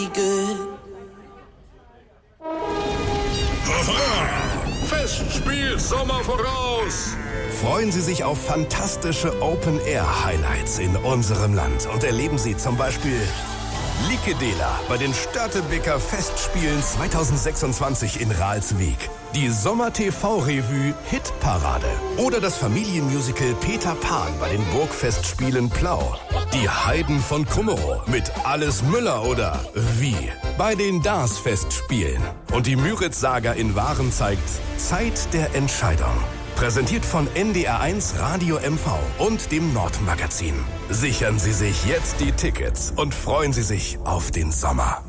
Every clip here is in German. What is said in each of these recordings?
Festspiel Sommer voraus! Freuen Sie sich auf fantastische Open-Air-Highlights in unserem Land und erleben Sie zum Beispiel Likedela bei den Störtebeker Festspielen 2026 in Ralswiek, die Sommer-TV-Revue Hitparade oder das Familienmusical Peter Pan bei den Burgfestspielen Plau, die Heiden von Kummerow mit Alles Müller oder Wie bei den DARS-Festspielen und die Müritz-Saga in Waren zeigt Zeit der Entscheidung. Präsentiert von NDR1 Radio MV und dem Nordmagazin. Sichern Sie sich jetzt die Tickets und freuen Sie sich auf den Sommer.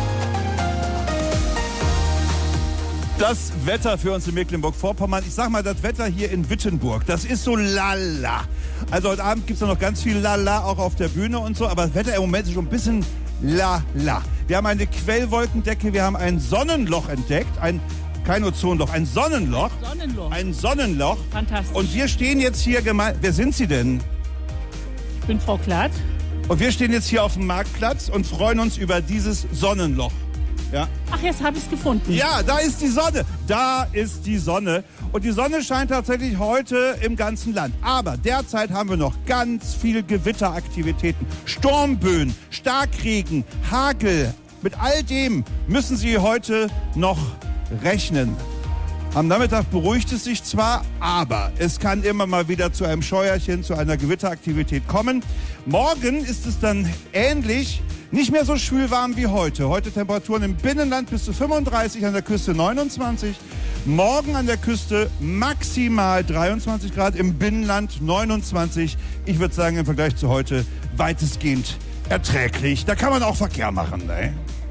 Das Wetter für uns in Mecklenburg-Vorpommern, ich sag mal, das Wetter hier in Wittenburg, das ist so lala. Also heute Abend gibt's noch ganz viel lala, auch auf der Bühne und so, aber das Wetter im Moment ist schon ein bisschen lala. Wir haben eine Quellwolkendecke, wir haben ein Sonnenloch entdeckt, kein Ozonloch, ein Sonnenloch. Ein Sonnenloch. Fantastisch. Und wir stehen jetzt hier Wer sind Sie denn? Ich bin Frau Klatt. Und wir stehen jetzt hier auf dem Marktplatz und freuen uns über dieses Sonnenloch. Ja. Ach, jetzt habe ich es gefunden. Ja, da ist die Sonne. Da ist die Sonne. Und die Sonne scheint tatsächlich heute im ganzen Land. Aber derzeit haben wir noch ganz viel Gewitteraktivitäten. Sturmböen, Starkregen, Hagel. Mit all dem müssen Sie heute noch rechnen. Am Nachmittag beruhigt es sich zwar, aber es kann immer mal wieder zu einem Scheuerchen, zu einer Gewitteraktivität kommen. Morgen ist es dann ähnlich, nicht mehr so schwülwarm wie heute. Heute Temperaturen im Binnenland bis zu 35, an der Küste 29. Morgen an der Küste maximal 23 Grad, im Binnenland 29. Ich würde sagen, im Vergleich zu heute weitestgehend erträglich. Da kann man auch Verkehr machen, ne?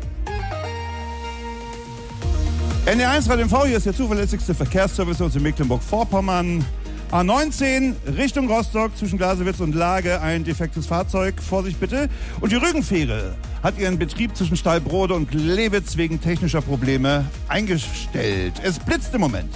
NDR1 Radio MV, hier ist der zuverlässigste Verkehrsservice aus Mecklenburg-Vorpommern. A19 Richtung Rostock zwischen Glasewitz und Lage ein defektes Fahrzeug. Vorsicht bitte. Und die Rügenfähre hat ihren Betrieb zwischen Stallbrode und Glewitz wegen technischer Probleme eingestellt. Es blitzt im Moment.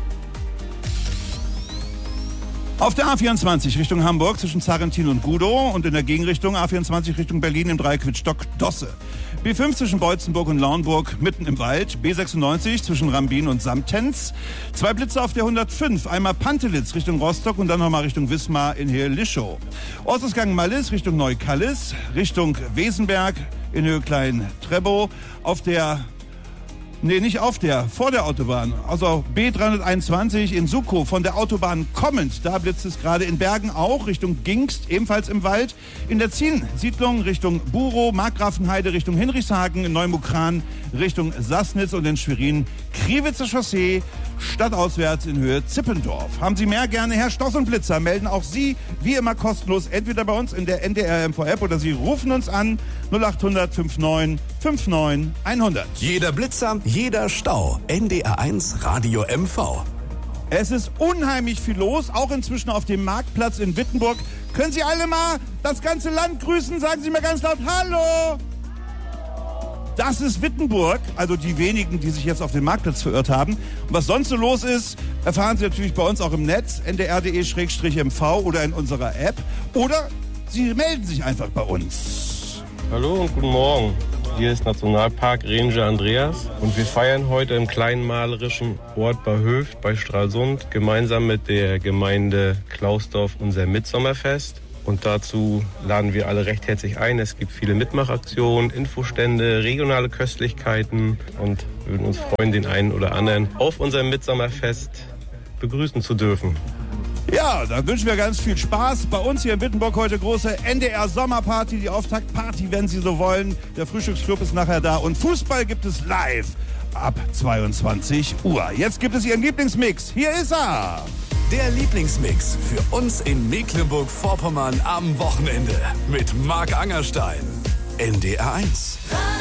Auf der A24 Richtung Hamburg zwischen Zarrentin und Gudow und in der Gegenrichtung A24 Richtung Berlin im Dreieck Wittstock-Dosse. B5 zwischen Beutzenburg und Lauenburg mitten im Wald. B96 zwischen Rambin und Samtenz. 2 Blitze auf der 105. Einmal Pantelitz Richtung Rostock und dann nochmal Richtung Wismar in Heer-Lischow. Ortsgang Mallis Richtung Neukallis. Richtung Wesenberg in Höhe Klein-Trebow. Vor der Autobahn. Also B321 in Sukow von der Autobahn kommend. Da blitzt es gerade in Bergen auch, Richtung Gingst, ebenfalls im Wald. In der Ziensiedlung Richtung Burow, Markgrafenheide Richtung Hinrichshagen, in Neumukran Richtung Sassnitz und in Schwerin Kriwitzer Chaussee, stadtauswärts in Höhe Zippendorf. Haben Sie mehr, gerne Herr Stoss und Blitzer. Melden auch Sie wie immer kostenlos entweder bei uns in der NDR MV App oder Sie rufen uns an 0800 59 59 100. Jeder Blitzer, jeder Stau. NDR1 Radio MV. Es ist unheimlich viel los, auch inzwischen auf dem Marktplatz in Wittenburg. Können Sie alle mal das ganze Land grüßen? Sagen Sie mir ganz laut Hallo! Das ist Wittenburg, also die wenigen, die sich jetzt auf den Marktplatz verirrt haben. Und was sonst so los ist, erfahren Sie natürlich bei uns auch im Netz, ndr.de/mv oder in unserer App. Oder Sie melden sich einfach bei uns. Hallo und guten Morgen. Hier ist Nationalpark Ranger Andreas und wir feiern heute im kleinen malerischen Ort Barhöft bei Stralsund gemeinsam mit der Gemeinde Klausdorf unser Mitsommerfest. Und dazu laden wir alle recht herzlich ein. Es gibt viele Mitmachaktionen, Infostände, regionale Köstlichkeiten und würden uns freuen, den einen oder anderen auf unserem Mitsommerfest begrüßen zu dürfen. Ja, da wünschen wir ganz viel Spaß. Bei uns hier in Wittenburg heute große NDR-Sommerparty, die Auftaktparty, wenn Sie so wollen. Der Frühstücksclub ist nachher da und Fußball gibt es live ab 22 Uhr. Jetzt gibt es Ihren Lieblingsmix. Hier ist er. Der Lieblingsmix für uns in Mecklenburg-Vorpommern am Wochenende mit Marc Angerstein. NDR1.